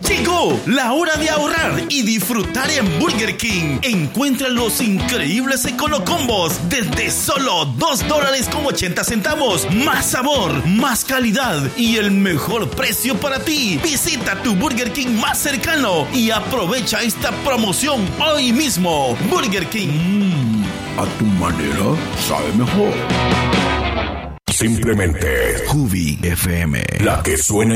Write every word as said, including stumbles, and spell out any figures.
Llegó la hora de ahorrar y disfrutar en Burger King. Encuentra los increíbles Econocombos desde solo dos dólares con ochenta centavos. Más sabor, más calidad y el mejor precio para ti. Visita tu Burger King más cercano y aprovecha esta promoción hoy mismo. Burger King. Mm, a tu manera, sabe mejor. Simplemente Juvi F M, la que suena